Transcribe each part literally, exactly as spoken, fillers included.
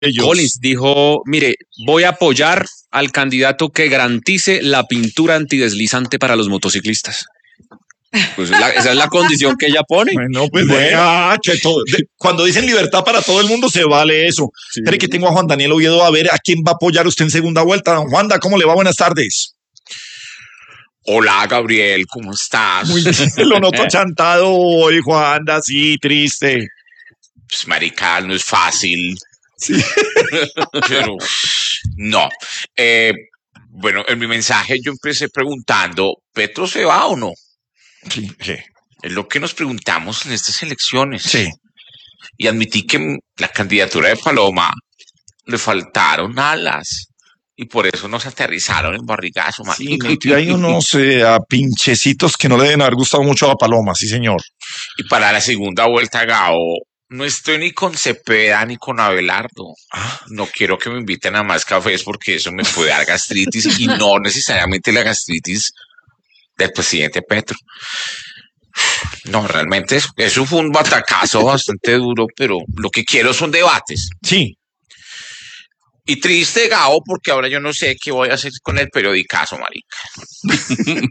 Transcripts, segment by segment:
ellos. Collins dijo, mire, voy a apoyar al candidato que garantice la pintura antideslizante para los motociclistas. Pues la, esa es la condición que ella pone. Bueno, pues bueno. Cheto, de, cuando dicen libertad para todo el mundo se vale eso. Sí. Espere que tengo a Juan Daniel Oviedo, a ver a quién va a apoyar usted en segunda vuelta. Don Juanda, ¿cómo le va? Buenas tardes. Hola, Gabriel, ¿cómo estás? Muy bien, lo noto chantado hoy, Juanda, sí, triste. Pues, marica, no es fácil. Sí. Pero, no. Eh, bueno, en mi mensaje yo empecé preguntando, ¿Petro se va o no? Sí, sí. Es lo que nos preguntamos en estas elecciones. Sí. Y admití que la candidatura de Paloma le faltaron alas. Y por eso nos aterrizaron en barrigazo, sí, metió ahí unos eh, a pinchecitos que no le deben haber gustado mucho a Paloma, sí, señor. Y para la segunda vuelta, Gao, no estoy ni con Cepeda ni con Abelardo. Ah. No quiero que me inviten a más cafés porque eso me puede dar gastritis y no necesariamente la gastritis del presidente Petro. No, realmente eso, eso fue un batacazo bastante duro, pero lo que quiero son debates. Sí. Y triste, Gao, porque ahora yo no sé qué voy a hacer con el periodicazo, marica.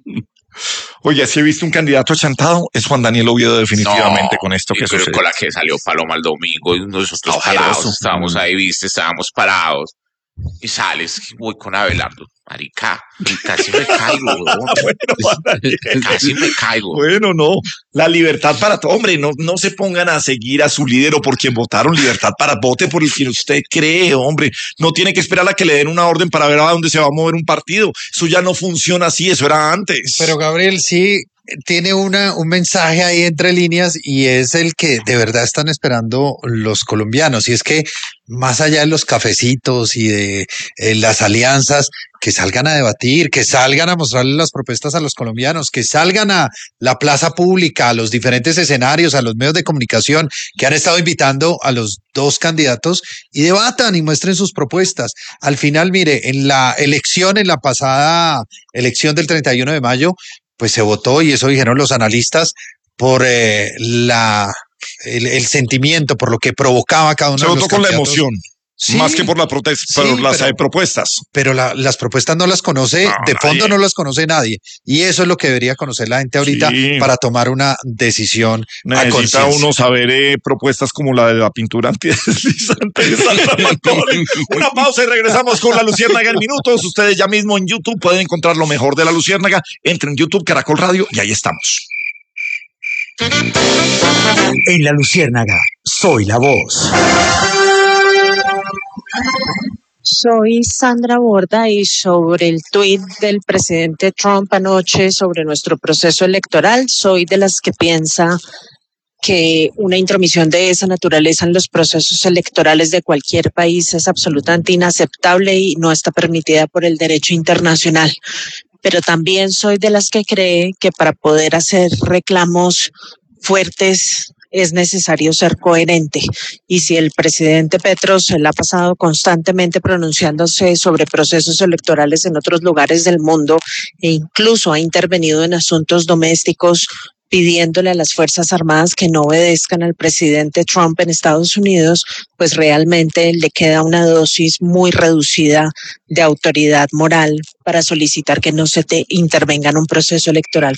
Oye, si he visto un candidato achantado, es Juan Daniel Oviedo definitivamente no, con esto que sucede. Con la que salió Paloma el domingo, y nosotros parados, estábamos ahí, viste, estábamos parados. Y sales, voy con Abelardo, marica, y casi me caigo, bueno, casi me caigo. Bueno, no, la libertad para todo, hombre, no, no se pongan a seguir a su líder o por quien votaron, libertad para vote por el que usted cree, hombre, no tiene que esperar a que le den una orden para ver a dónde se va a mover un partido, eso ya no funciona así, eso era antes. Pero Gabriel, sí tiene una, un mensaje ahí entre líneas y es el que de verdad están esperando los colombianos, y es que más allá de los cafecitos y de eh, las alianzas, que salgan a debatir, que salgan a mostrarle las propuestas a los colombianos, que salgan a la plaza pública, a los diferentes escenarios, a los medios de comunicación que han estado invitando a los dos candidatos y debatan y muestren sus propuestas. Al final, mire, en la elección, en la pasada elección del treinta y uno de mayo, pues se votó, y eso dijeron los analistas, por eh, la el, el sentimiento, por lo que provocaba cada uno se de los votó con la emoción. Sí, más que por la protesta, sí, por las pero, propuestas. Pero la, las propuestas no las conoce, no, de fondo nadie. No las conoce nadie. Y eso es lo que debería conocer la gente ahorita sí. Para tomar una decisión. Necesita uno saber eh, propuestas como la de la pintura antideslizante de Sandra McCollum. Una pausa y regresamos con La Luciérnaga en minutos. Ustedes ya mismo en YouTube pueden encontrar lo mejor de La Luciérnaga. Entren en YouTube, Caracol Radio, y ahí estamos. En La Luciérnaga, soy la voz. Soy Sandra Borda, y sobre el tuit del presidente Trump anoche sobre nuestro proceso electoral, soy de las que piensa que una intromisión de esa naturaleza en los procesos electorales de cualquier país es absolutamente inaceptable y no está permitida por el derecho internacional. Pero también soy de las que cree que para poder hacer reclamos fuertes es necesario ser coherente, y si el presidente Petro se la ha pasado constantemente pronunciándose sobre procesos electorales en otros lugares del mundo e incluso ha intervenido en asuntos domésticos pidiéndole a las Fuerzas Armadas que no obedezcan al presidente Trump en Estados Unidos, pues realmente le queda una dosis muy reducida de autoridad moral para solicitar que no se te intervenga en un proceso electoral